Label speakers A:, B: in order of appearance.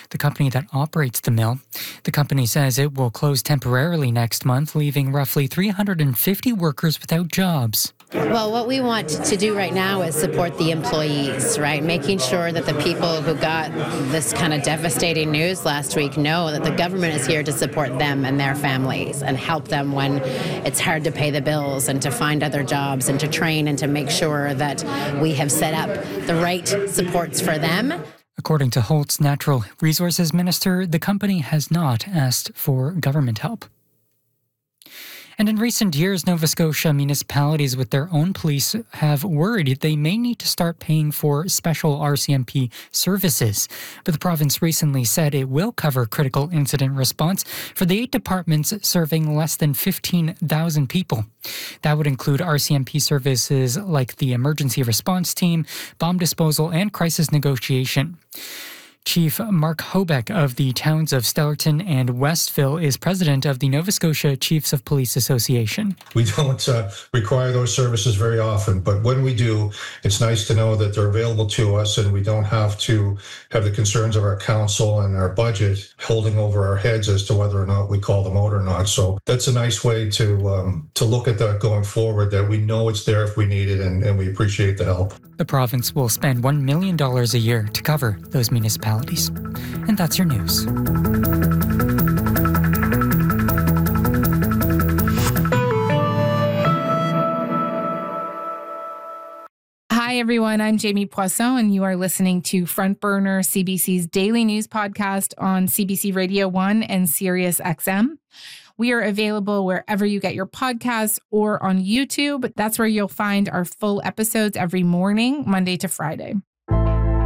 A: the company that operates the mill. The company says it will close temporarily next month, leaving roughly 350 workers without jobs.
B: Well, what we want to do right now is support the employees, right? Making sure that the people who got this kind of devastating news last week know that the government is here to support them and their families and help them when it's hard to pay the bills and to find other jobs and to train and to make sure that we have set up the right supports for them.
A: According to Holt's Natural Resources Minister, the company has not asked for government help. And in recent years, Nova Scotia municipalities with their own police have worried they may need to start paying for special RCMP services. But the province recently said it will cover critical incident response for the 8 departments serving less than 15,000 people. That would include RCMP services like the emergency response team, bomb disposal, and crisis negotiation. Chief Mark Hobeck of the towns of Stellarton and Westville is president of the Nova Scotia Chiefs of Police Association.
C: We don't require those services very often, but when we do, it's nice to know that they're available to us and we don't have to have the concerns of our council and our budget holding over our heads as to whether or not we call them out or not. So that's a nice way to look at that going forward, that we know it's there if we need it and we appreciate the help.
A: The province will spend $1 million a year to cover those municipalities. And that's your news.
D: Hi, everyone. I'm Jamie Poisson, and you are listening to Front Burner, CBC's daily news podcast on CBC Radio 1 and Sirius XM. We are available wherever you get your podcasts or on YouTube. That's where you'll find our full episodes every morning, Monday to Friday.